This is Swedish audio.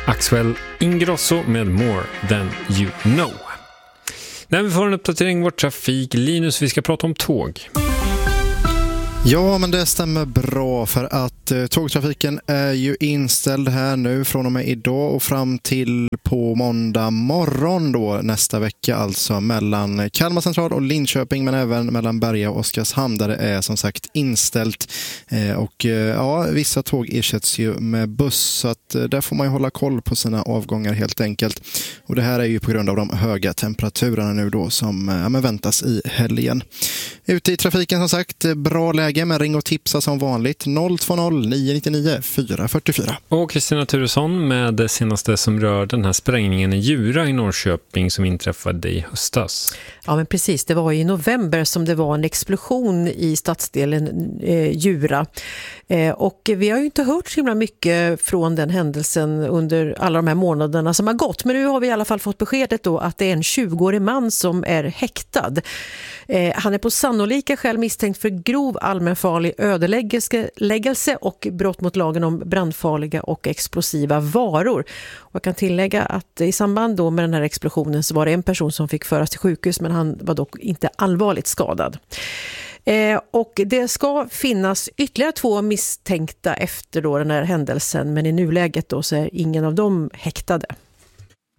Axwell Ingrosso med More Than You Know. När vi får en uppdatering vår trafik, Linus, vi ska prata om tåg. Ja, men det stämmer bra för att tågtrafiken är ju inställd här nu från och med idag och fram till på måndag morgon då nästa vecka, alltså mellan Kalmar central och Linköping, men även mellan Berga och Oskarshamn där det är som sagt inställt. Och ja, vissa tåg ersätts ju med buss, så att där får man ju hålla koll på sina avgångar helt enkelt. Och det här är ju på grund av de höga temperaturerna nu då som väntas i helgen. Ute i trafiken som sagt, bra läge, men ring och tipsa som vanligt 020 999 444. Och Kristina Turesson med det senaste som rör den här sprängningen i Djura i Norrköping som inträffade i höstas. Ja, men precis, det var i november som det var en explosion i stadsdelen Djura. Och vi har ju inte hört så himla mycket från den händelsen under alla de här månaderna som har gått. Men nu har vi i alla fall fått beskedet då att det är en 20-årig man som är häktad. Han är på sannolika skäl misstänkt för grov allmänfarlig ödeläggelse och brott mot lagen om brandfarliga och explosiva varor. Och jag kan tillägga att i samband då med den här explosionen så var det en person som fick föras till sjukhus, men han var dock inte allvarligt skadad. Och det ska finnas ytterligare 2 misstänkta efter då den här händelsen, men i nuläget då så är ingen av dem häktade.